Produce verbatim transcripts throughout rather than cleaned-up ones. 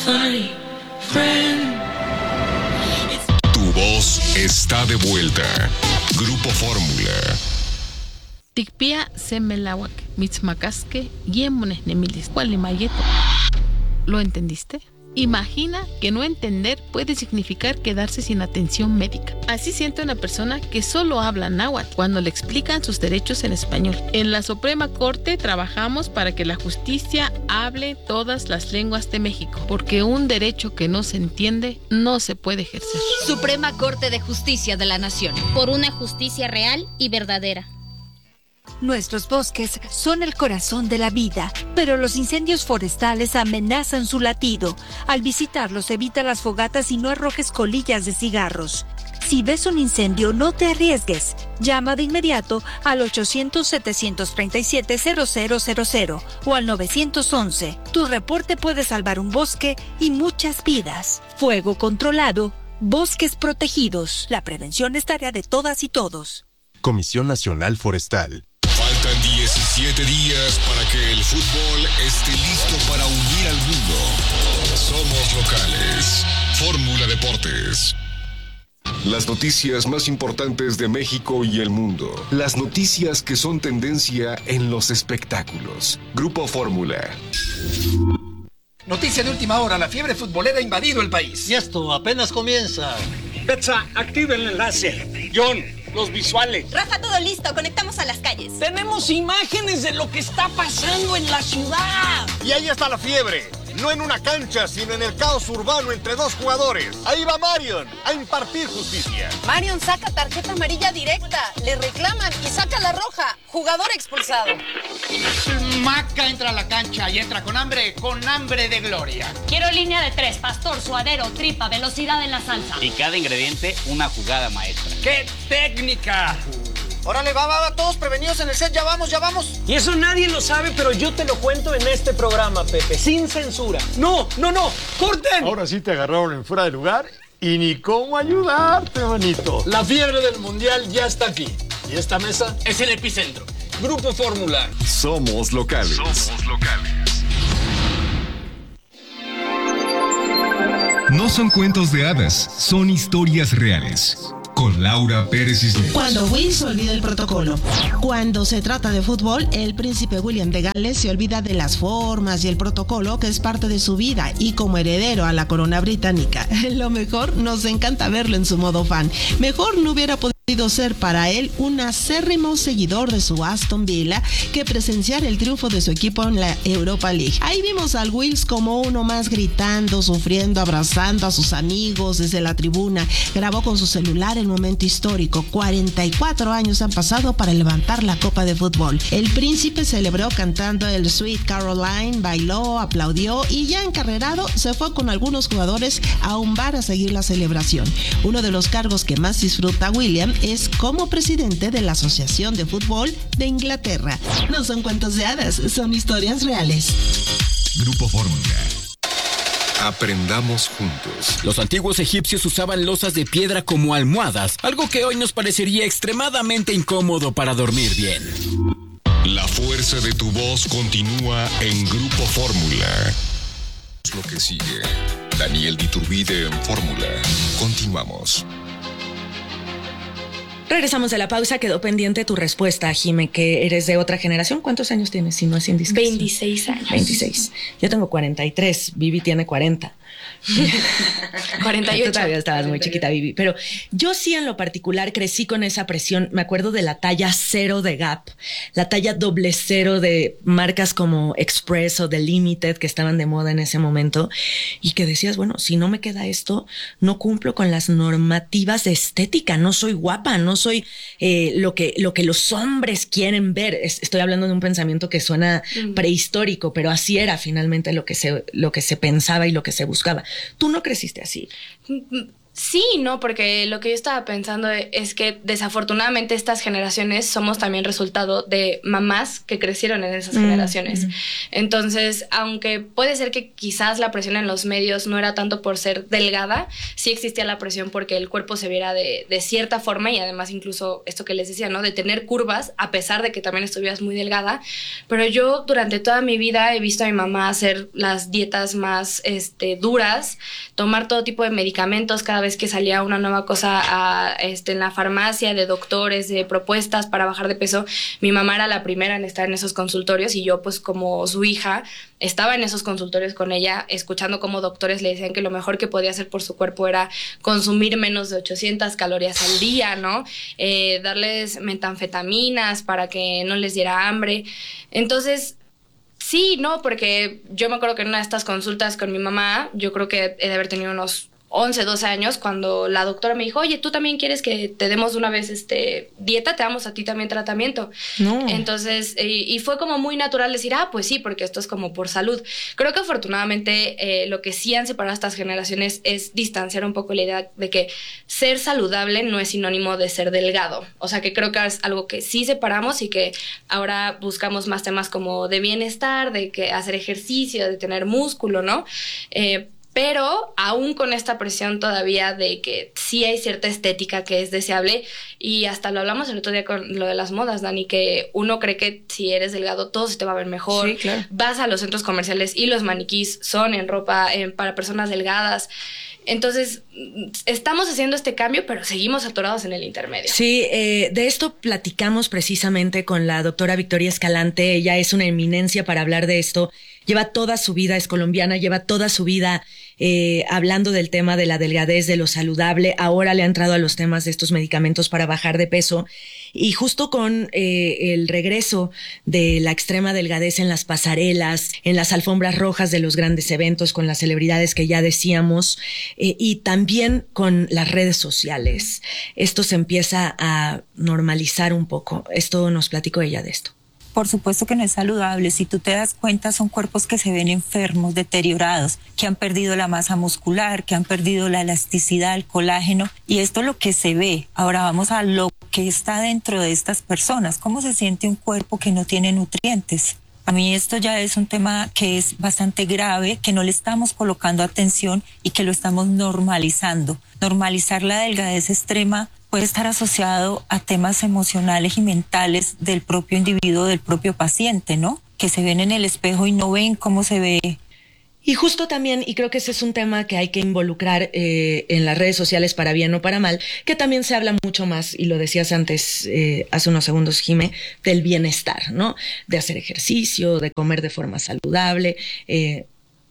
funny friend. Tu voz está de vuelta. Grupo Fórmula. Tikpia semelawak, mitzmacasque, yemones nemilis, cualimayeto. ¿Lo entendiste? Imagina que no entender puede significar quedarse sin atención médica. Así siente una persona que solo habla náhuatl cuando le explican sus derechos en español. En la Suprema Corte trabajamos para que la justicia hable todas las lenguas de México, porque un derecho que no se entiende no se puede ejercer. Suprema Corte de Justicia de la Nación. Por una justicia real y verdadera. Nuestros bosques son el corazón de la vida, pero los incendios forestales amenazan su latido. Al visitarlos, evita las fogatas y no arrojes colillas de cigarros. Si ves un incendio, no te arriesgues. Llama de inmediato al ochocientos, setecientos treinta y siete, cero cero cero cero o al nueve once. Tu reporte puede salvar un bosque y muchas vidas. Fuego controlado, bosques protegidos. La prevención es tarea de todas y todos. Comisión Nacional Forestal. Faltan diecisiete días para que el fútbol esté listo para unir al mundo. Somos locales. Fórmula Deportes. Las noticias más importantes de México y el mundo. Las noticias que son tendencia en los espectáculos. Grupo Fórmula. Noticia de última hora, la fiebre futbolera ha invadido el país. Y esto apenas comienza. Betsa, activa el enlace. John, los visuales. Rafa, todo listo, conectamos a las calles. Tenemos imágenes de lo que está pasando en la ciudad. Y ahí está la fiebre. No en una cancha, sino en el caos urbano entre dos jugadores. Ahí va Marion a impartir justicia. Marion saca tarjeta amarilla directa, le reclaman y saca la roja. Jugador expulsado. Maca entra a la cancha y entra con hambre, con hambre de gloria. Quiero línea de tres, pastor, suadero, tripa, velocidad en la salsa. Y cada ingrediente, una jugada maestra. ¡Qué técnica! Órale, va, va, va, todos prevenidos en el set, ya vamos, ya vamos. Y eso nadie lo sabe, pero yo te lo cuento en este programa, Pepe, sin censura. ¡No, no, no! ¡Corten! Ahora sí te agarraron en fuera de lugar y ni cómo ayudarte, manito. La fiebre del mundial ya está aquí. Y esta mesa es el epicentro. Grupo Fórmula. Somos locales. Somos locales. No son cuentos de hadas, son historias reales. Con Laura Pérez Cisneros. Cuando Will se olvida el protocolo. Cuando se trata de fútbol, el príncipe William de Gales se olvida de las formas y el protocolo que es parte de su vida, y como heredero a la corona británica, lo mejor, nos encanta verlo en su modo fan. Mejor no hubiera podido ser para él un acérrimo seguidor de su Aston Villa que presenciar el triunfo de su equipo en la Europa League. Ahí vimos al Wills como uno más, gritando, sufriendo, abrazando a sus amigos desde la tribuna. Grabó con su celular el momento histórico. cuarenta y cuatro años han pasado para levantar la copa de fútbol. El príncipe celebró cantando el Sweet Caroline, bailó, aplaudió y ya encarrerado se fue con algunos jugadores a un bar a seguir la celebración. Uno de los cargos que más disfruta William es como presidente de la Asociación de Fútbol de Inglaterra. No son cuentos de hadas, son historias reales. Grupo Fórmula. Aprendamos juntos. Los antiguos egipcios usaban losas de piedra como almohadas, algo que hoy nos parecería extremadamente incómodo para dormir bien. La fuerza de tu voz continúa en Grupo Fórmula. Lo que sigue. Daniel Diturbide en Fórmula. Continuamos. Regresamos de la pausa. Quedó pendiente tu respuesta, Jime, que eres de otra generación. ¿Cuántos años tienes, si no es indiscreción? veintiséis años. veintiséis. Yo tengo cuarenta y tres. Vivi tiene cuarenta. cuarenta y ocho. Tú todavía estabas muy chiquita, Vivi. Pero yo sí, en lo particular, crecí con esa presión. Me acuerdo de la talla cero de Gap, la talla doble cero de marcas como Express o The Limited, que estaban de moda en ese momento, y que decías, bueno, si no me queda esto, no cumplo con las normativas de estética, no soy guapa, no soy eh, lo que, lo que los hombres quieren ver. Estoy hablando de un pensamiento que suena mm. prehistórico, pero así era finalmente lo que se, lo que se pensaba y lo que se buscaba. ¿Tú no creciste así? Sí, no, porque lo que yo estaba pensando es que desafortunadamente estas generaciones somos también resultado de mamás que crecieron en esas mm, generaciones. Mm. Entonces, aunque puede ser que quizás la presión en los medios no era tanto por ser delgada, sí existía la presión porque el cuerpo se viera de, de cierta forma y además incluso esto que les decía, ¿no? De tener curvas, a pesar de que también estuvieras muy delgada. Pero yo durante toda mi vida he visto a mi mamá hacer las dietas más este, duras, tomar todo tipo de medicamentos cada vez que salía una nueva cosa a, este, en la farmacia, de doctores, de propuestas para bajar de peso. Mi mamá era la primera en estar en esos consultorios y yo, pues como su hija, estaba en esos consultorios con ella, escuchando cómo doctores le decían que lo mejor que podía hacer por su cuerpo era consumir menos de ochocientas calorías al día, ¿no? Eh, darles metanfetaminas para que no les diera hambre. Entonces, sí, no, porque yo me acuerdo que en una de estas consultas con mi mamá, yo creo que he de haber tenido unos once, doce años, cuando la doctora me dijo, oye, ¿tú también quieres que te demos de una vez este, dieta? Te damos a ti también tratamiento. No. Entonces, y, y fue como muy natural decir, ah, pues sí, porque esto es como por salud. Creo que afortunadamente eh, lo que sí han separado estas generaciones es distanciar un poco la idea de que ser saludable no es sinónimo de ser delgado. O sea, que creo que es algo que sí separamos y que ahora buscamos más temas como de bienestar, de que hacer ejercicio, de tener músculo, ¿no? Eh, Pero aún con esta presión todavía de que sí hay cierta estética que es deseable, y hasta lo hablamos el otro día con lo de las modas, Dani, que uno cree que si eres delgado todo se te va a ver mejor. Sí, claro. Vas a los centros comerciales y los maniquís son en ropa eh, para personas delgadas. Entonces, estamos haciendo este cambio, pero seguimos atorados en el intermedio. Sí, eh, de esto platicamos precisamente con la doctora Victoria Escalante. Ella es una eminencia para hablar de esto. Lleva toda su vida, es colombiana, lleva toda su vida eh, hablando del tema de la delgadez, de lo saludable. Ahora le ha entrado a los temas de estos medicamentos para bajar de peso. Y justo con eh, el regreso de la extrema delgadez en las pasarelas, en las alfombras rojas de los grandes eventos, con las celebridades que ya decíamos, eh, y también con las redes sociales, esto se empieza a normalizar un poco. Esto nos platicó ella de esto. Por supuesto que no es saludable. Si tú te das cuenta, son cuerpos que se ven enfermos, deteriorados, que han perdido la masa muscular, que han perdido la elasticidad, el colágeno, y esto es lo que se ve. Ahora vamos a lo que está dentro de estas personas. ¿Cómo se siente un cuerpo que no tiene nutrientes? A mí esto ya es un tema que es bastante grave, que no le estamos colocando atención y que lo estamos normalizando. Normalizar la delgadez extrema puede estar asociado a temas emocionales y mentales del propio individuo, del propio paciente, ¿no? Que se ven en el espejo y no ven cómo se ve. Y justo también, y creo que ese es un tema que hay que involucrar eh, en las redes sociales para bien o para mal, que también se habla mucho más, y lo decías antes, eh, hace unos segundos, Jime, del bienestar, ¿no? De hacer ejercicio, de comer de forma saludable. Eh,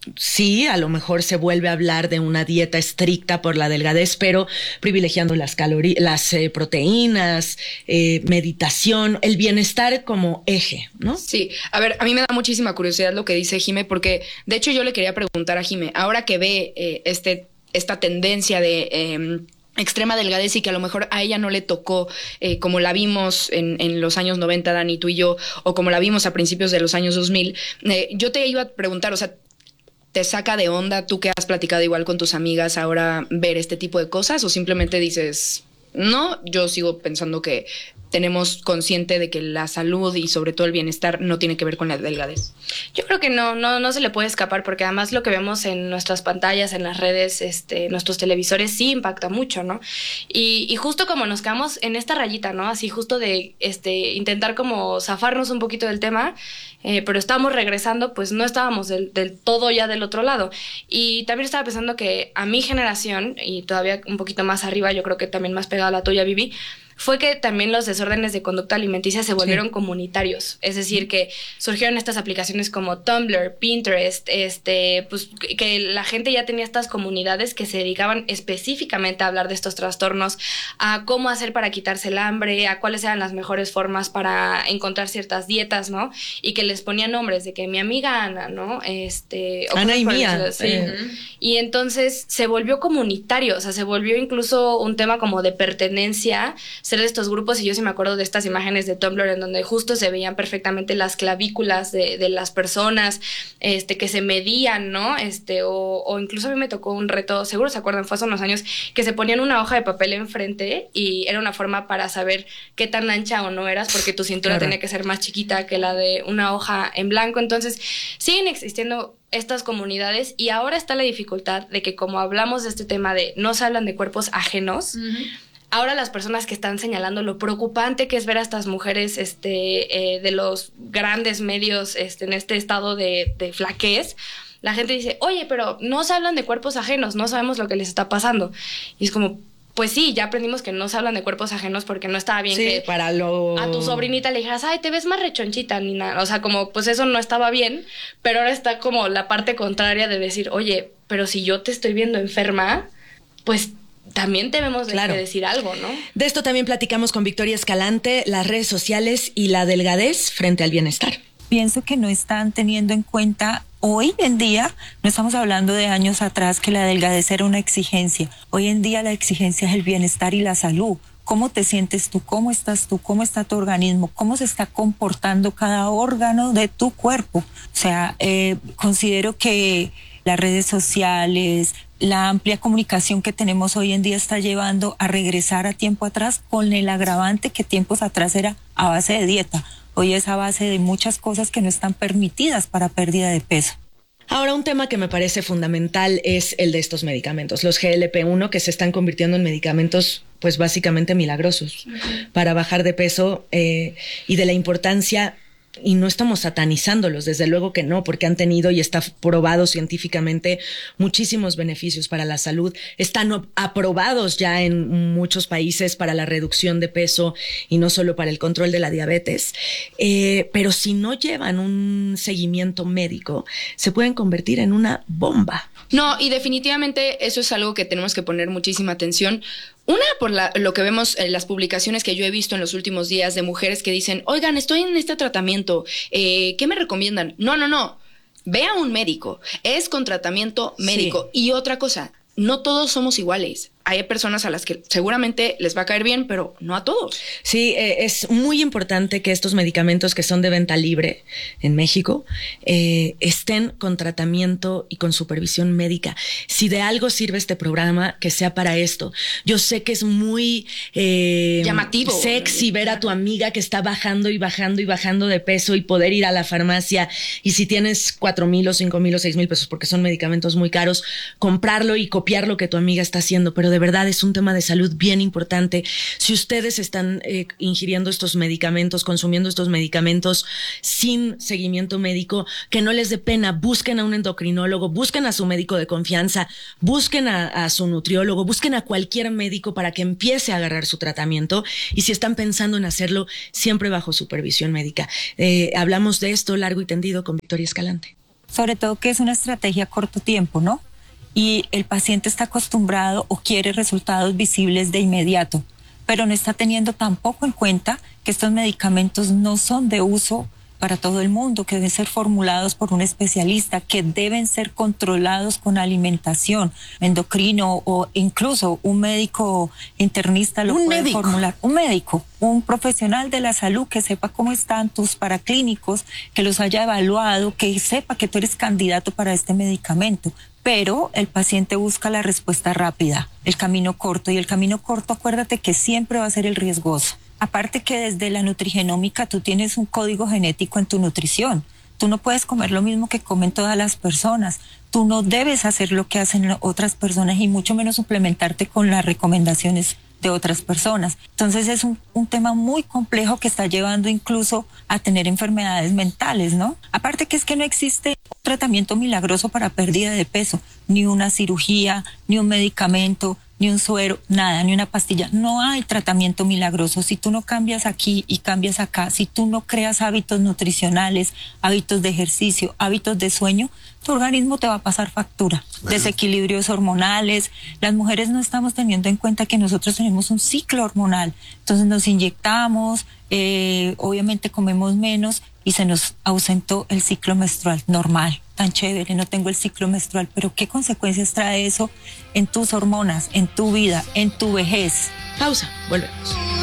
sí, a lo mejor se vuelve a hablar de una dieta estricta por la delgadez, pero privilegiando las calorías, las eh, proteínas, eh, meditación, el bienestar como eje, ¿no? Sí, a ver, a mí me da muchísima curiosidad lo que dice Jime, porque de hecho yo le quería preguntar a Jime, ahora que ve eh, este, esta tendencia de Eh, extrema delgadez y que a lo mejor a ella no le tocó eh, como la vimos en, en los años noventa, Dani, tú y yo, o como la vimos a principios de los años dos mil, eh, yo te iba a preguntar, o sea, ¿te saca de onda tú que has platicado igual con tus amigas ahora ver este tipo de cosas, o simplemente dices, no, yo sigo pensando que tenemos consciente de que la salud y sobre todo el bienestar no tiene que ver con la delgadez? Yo creo que no, no, no se le puede escapar, porque además lo que vemos en nuestras pantallas, en las redes, este, nuestros televisores, sí impacta mucho, ¿no? Y, y justo como nos quedamos en esta rayita, ¿no? Así justo de este, intentar como zafarnos un poquito del tema, eh, pero estábamos regresando, pues no estábamos del, del todo ya del otro lado. Y también estaba pensando que a mi generación, y todavía un poquito más arriba, yo creo que también más pegada a la tuya, Vivi, fue que también los desórdenes de conducta alimenticia se volvieron sí. comunitarios. Es decir, que surgieron estas aplicaciones como Tumblr, Pinterest, este, pues que la gente ya tenía estas comunidades que se dedicaban específicamente a hablar de estos trastornos, a cómo hacer para quitarse el hambre, a cuáles eran las mejores formas para encontrar ciertas dietas, ¿no? Y que les ponían nombres de que mi amiga Ana, ¿no? Este, Ana y mía. Sí. Eh. Y entonces se volvió comunitario, o sea, se volvió incluso un tema como de pertenencia. ser de estos grupos, y yo sí me acuerdo de estas imágenes de Tumblr en donde justo se veían perfectamente las clavículas de, de las personas, este, que se medían, ¿no? Este, o, o incluso a mí me tocó un reto, seguro se acuerdan, fue hace unos años, que se ponían una hoja de papel enfrente y era una forma para saber qué tan ancha o no eras, porque tu cintura claro. tenía que ser más chiquita que la de una hoja en blanco. Entonces, siguen existiendo estas comunidades y ahora está la dificultad de que, como hablamos de este tema de no se hablan de cuerpos ajenos, uh-huh. ahora las personas que están señalando lo preocupante que es ver a estas mujeres este, eh, de los grandes medios este, en este estado de, de flaquez, la gente dice, oye, pero no se hablan de cuerpos ajenos, no sabemos lo que les está pasando. Y es como, pues sí, ya aprendimos que no se hablan de cuerpos ajenos porque no estaba bien sí, que para lo... a tu sobrinita le dijeras, ay, te ves más rechonchita, ni nada. O sea, como, pues eso no estaba bien, pero ahora está como la parte contraria de decir, oye, pero si yo te estoy viendo enferma, pues también debemos de claro. decir algo, ¿no? De esto también platicamos con Victoria Escalante, las redes sociales y la delgadez frente al bienestar. Pienso que no están teniendo en cuenta, hoy en día, no estamos hablando de años atrás que la delgadez era una exigencia. Hoy en día la exigencia es el bienestar y la salud. ¿Cómo te sientes tú? ¿Cómo estás tú? ¿Cómo está tu organismo? ¿Cómo se está comportando cada órgano de tu cuerpo? O sea, eh, considero que las redes sociales, la amplia comunicación que tenemos hoy en día está llevando a regresar a tiempo atrás con el agravante que tiempos atrás era a base de dieta. Hoy es a base de muchas cosas que no están permitidas para pérdida de peso. Ahora, un tema que me parece fundamental es el de estos medicamentos, los G L P uno, que se están convirtiendo en medicamentos, pues básicamente milagrosos, uh-huh. para bajar de peso eh, y de la importancia. Y no estamos satanizándolos, desde luego que no, porque han tenido y está probado científicamente muchísimos beneficios para la salud. Están aprobados ya en muchos países para la reducción de peso y no solo para el control de la diabetes. Eh, pero si no llevan un seguimiento médico, se pueden convertir en una bomba. No, y definitivamente eso es algo que tenemos que poner muchísima atención. Una, por la, lo que vemos en las publicaciones que yo he visto en los últimos días de mujeres que dicen, oigan, estoy en este tratamiento, eh, ¿qué me recomiendan? No, no, no, ve a un médico, es con tratamiento médico. Sí. Y otra cosa, no todos somos iguales. Hay personas a las que seguramente les va a caer bien, pero no a todos. Sí, eh, es muy importante que estos medicamentos que son de venta libre en México eh, estén con tratamiento y con supervisión médica. Si de algo sirve este programa, que sea para esto. Yo sé que es muy eh, llamativo, sexy ver a tu amiga que está bajando y bajando y bajando de peso y poder ir a la farmacia y si tienes cuatro mil o cinco mil o seis mil pesos, porque son medicamentos muy caros, comprarlo y copiar lo que tu amiga está haciendo, pero de verdad es un tema de salud bien importante. Si ustedes están eh, ingiriendo estos medicamentos, consumiendo estos medicamentos sin seguimiento médico, que no les dé pena, busquen a un endocrinólogo, busquen a su médico de confianza, busquen a, a su nutriólogo, busquen a cualquier médico para que empiece a agarrar su tratamiento y si están pensando en hacerlo, siempre bajo supervisión médica. Eh, hablamos de esto largo y tendido con Victoria Escalante. Sobre todo que es una estrategia a corto tiempo, ¿no? Y el paciente está acostumbrado o quiere resultados visibles de inmediato, pero no está teniendo tampoco en cuenta que estos medicamentos no son de uso para todo el mundo, que deben ser formulados por un especialista, que deben ser controlados con alimentación, endocrino o incluso un médico internista lo un puede médico. formular. Un médico, un profesional de la salud que sepa cómo están tus paraclínicos, que los haya evaluado, que sepa que tú eres candidato para este medicamento. Pero el paciente busca la respuesta rápida, el camino corto, y el camino corto, acuérdate que siempre va a ser el riesgoso. Aparte que desde la nutrigenómica tú tienes un código genético en tu nutrición. Tú no puedes comer lo mismo que comen todas las personas. Tú no debes hacer lo que hacen otras personas y mucho menos suplementarte con las recomendaciones de otras personas. Entonces es un, un tema muy complejo que está llevando incluso a tener enfermedades mentales, ¿no? Aparte que es que no existe un tratamiento milagroso para pérdida de peso, ni una cirugía, ni un medicamento, ni un suero, nada, ni una pastilla. No hay tratamiento milagroso. Si tú no cambias aquí y cambias acá, si tú no creas hábitos nutricionales, hábitos de ejercicio, hábitos de sueño, tu organismo te va a pasar factura. Desequilibrios hormonales. Las mujeres no estamos teniendo en cuenta que nosotros tenemos un ciclo hormonal. Entonces nos inyectamos, eh, obviamente comemos menos y se nos ausentó el ciclo menstrual normal. Tan chévere, no tengo el ciclo menstrual, pero ¿qué consecuencias trae eso en tus hormonas, en tu vida, en tu vejez? Pausa, volvemos.